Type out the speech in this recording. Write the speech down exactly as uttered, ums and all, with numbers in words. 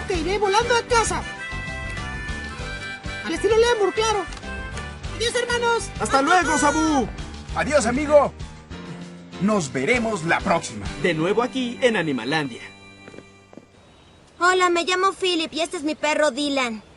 que iré volando a casa. Al estilo Lemur, claro. Adiós, hermanos. ¡Hasta luego, Sabu! Adiós, amigo. Nos veremos la próxima. De nuevo aquí en Animalandia. Hola, me llamo Philip y este es mi perro Dylan.